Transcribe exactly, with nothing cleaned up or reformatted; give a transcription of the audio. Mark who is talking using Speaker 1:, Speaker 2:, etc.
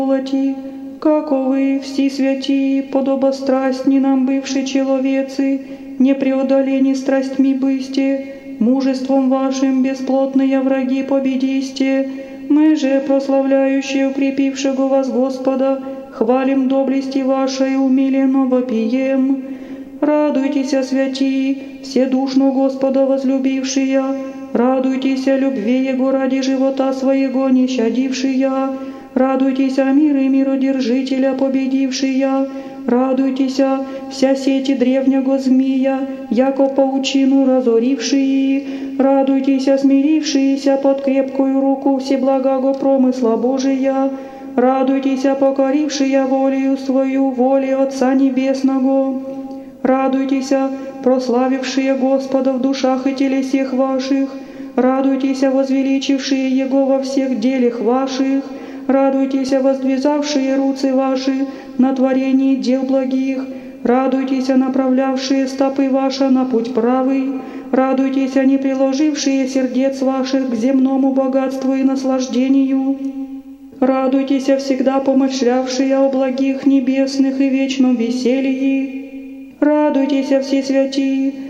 Speaker 1: молоти, каковы все святии, подобострастни нам бывшие человецы, не преодолени страстьми бысте, мужеством вашим бесплотные враги победисте. Мы же, прославляющие укрепившего вас Господа, хвалим доблести вашей, умиленно вопием. Радуйтесь, святии, вседушно Господа возлюбившие, радуйтесь о любви Его ради живота своего не щадившие, радуйтесь о мире миродержителя победившие, радуйтесь вся сети древнего змея, яко паучину разорившие, радуйтесь смирившиеся под крепкую руку всеблагого промысла Божия, радуйтесь покорившие волею свою воле Отца Небесного, радуйтесь, прославившие Господа в душах и телесех ваших, радуйтесь, возвеличившие Его во всех делах ваших, радуйтесь, воздвизавшие руцы ваши на творении дел благих, радуйтесь, направлявшие стопы ваши на путь правый, радуйтесь, не приложившие сердец ваших к земному богатству и наслаждению, радуйтесь, всегда помышлявшие о благих небесных и вечном веселье, радуйтесь, все святии,